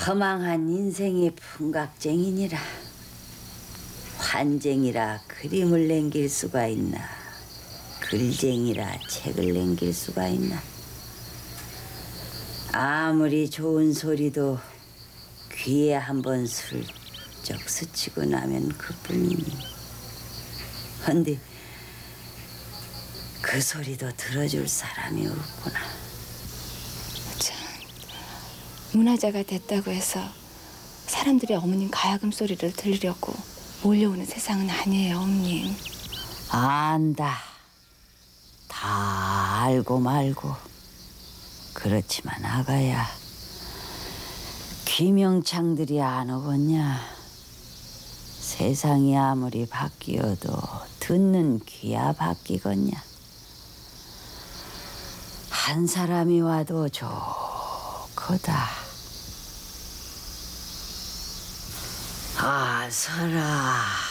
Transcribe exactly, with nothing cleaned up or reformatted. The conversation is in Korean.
허망한 인생의 풍각쟁이니라. 환쟁이라 그림을 남길 수가 있나, 글쟁이라 책을 남길 수가 있나. 아무리 좋은 소리도 귀에 한번 슬쩍 스치고 나면 그뿐이니. 헌데 그 소리도 들어줄 사람이 없구나. 참, 문화자가 됐다고 해서 사람들이 어머님 가야금 소리를 들으려고 몰려오는 세상은 아니에요, 어머님. 안다. 다 알고 말고. 그렇지만 아가야, 귀명창들이 안 오겠냐. 세상이 아무리 바뀌어도 듣는 귀야 바뀌겠냐. 한 사람이 와도 좋거다. 아서라.